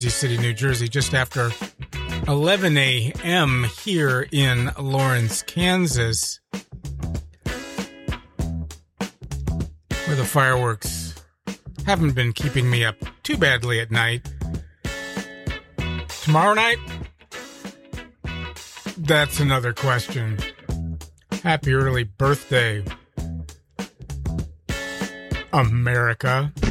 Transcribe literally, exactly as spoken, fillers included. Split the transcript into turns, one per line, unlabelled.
City, New Jersey, just after eleven a.m. here in Lawrence, Kansas, where the fireworks haven't been keeping me up too badly at night. Tomorrow night? That's another question. Happy early birthday, America.